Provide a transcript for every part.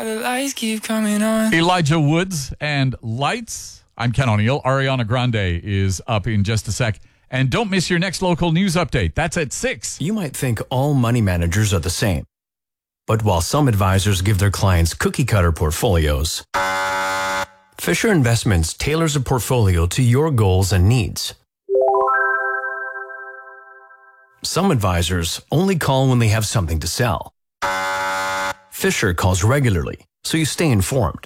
Why the lights keep coming on. Elijah Woods and Lights. I'm Ken O'Neill. Ariana Grande is up in just a sec. And don't miss your next local news update. That's at 6. You might think all money managers are the same. But while some advisors give their clients cookie-cutter portfolios, Fisher Investments tailors a portfolio to your goals and needs. Some advisors only call when they have something to sell. Fisher calls regularly, so you stay informed.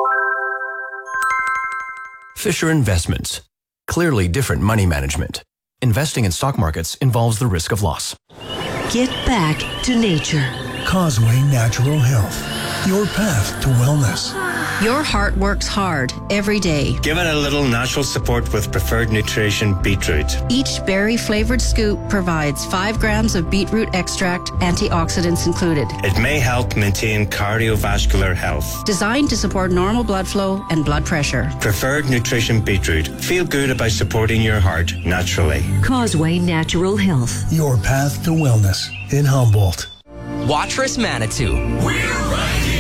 Fisher Investments. Clearly different money management. Investing in stock markets involves the risk of loss. Get back to nature. Causeway Natural Health. Your path to wellness. Your heart works hard every day. Give it a little natural support with Preferred Nutrition Beetroot. Each berry-flavored scoop provides 5 grams of beetroot extract, antioxidants included. It may help maintain cardiovascular health. Designed to support normal blood flow and blood pressure. Preferred Nutrition Beetroot. Feel good about supporting your heart naturally. Causeway Natural Health. Your path to wellness in Humboldt. Watrous Manitou. We're right here.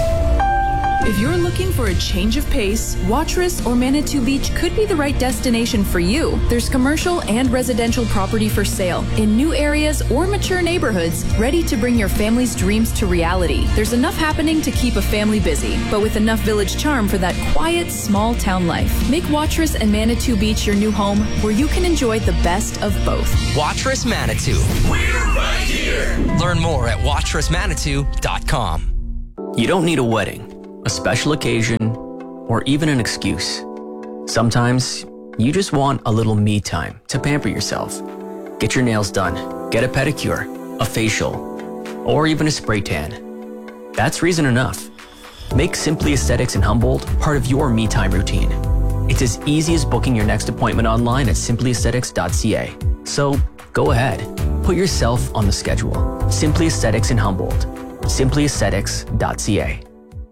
If you're looking for a change of pace, Watrous or Manitou Beach could be the right destination for you. There's commercial and residential property for sale in new areas or mature neighborhoods, ready to bring your family's dreams to reality. There's enough happening to keep a family busy, but with enough village charm for that quiet, small town life. Make Watrous and Manitou Beach your new home, where you can enjoy the best of both. Watrous Manitou. We're right here. Learn more at watrousmanitou.com. You don't need a wedding, a special occasion, or even an excuse. Sometimes you just want a little me time to pamper yourself. Get your nails done, get a pedicure, a facial, or even a spray tan. That's reason enough. Make Simply Aesthetics in Humboldt part of your me time routine. It's as easy as booking your next appointment online at simplyaesthetics.ca. So go ahead, put yourself on the schedule. Simply Aesthetics in Humboldt. simplyaesthetics.ca.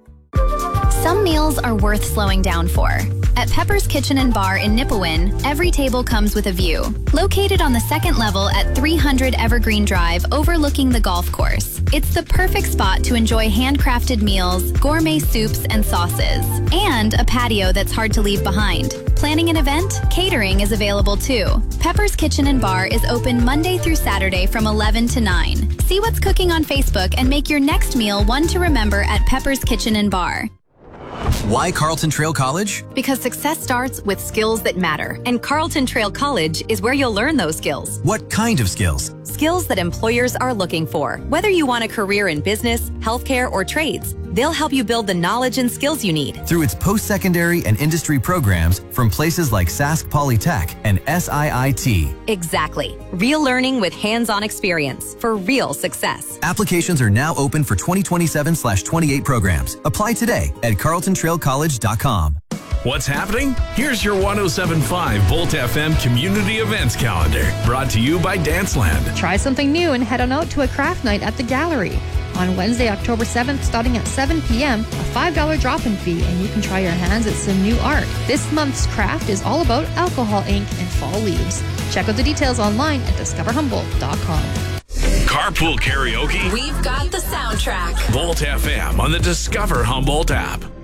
Some meals are worth slowing down for. At Pepper's Kitchen and Bar in Nipawin, every table comes with a view. Located on the second level at 300 Evergreen Drive overlooking the golf course. It's the perfect spot to enjoy handcrafted meals, gourmet soups and sauces, and a patio that's hard to leave behind. Planning an event? Catering is available too. Pepper's Kitchen and Bar is open Monday through Saturday from 11 to 9. See what's cooking on Facebook and make your next meal one to remember at Pepper's Kitchen and Bar. Why Carlton Trail College? Because success starts with skills that matter, and Carlton Trail College is where you'll learn those skills. What kind of skills? Skills that employers are looking for. Whether you want a career in business, healthcare, or trades, they'll help you build the knowledge and skills you need. Through its post-secondary and industry programs from places like Sask Polytech and SIIT. Exactly. Real learning with hands-on experience for real success. Applications are now open for 2027/28 programs. Apply today at carltontrailcollege.com. What's happening? Here's your 107.5 Volt FM community events calendar, brought to you by Danceland. Try something new and head on out to a craft night at the Gallery. On Wednesday, October 7th, starting at 7 p.m., a $5 drop-in fee, and you can try your hands at some new art. This month's craft is all about alcohol ink and fall leaves. Check out the details online at discoverhumboldt.com. Carpool karaoke? We've got the soundtrack. Volt FM on the Discover Humboldt app.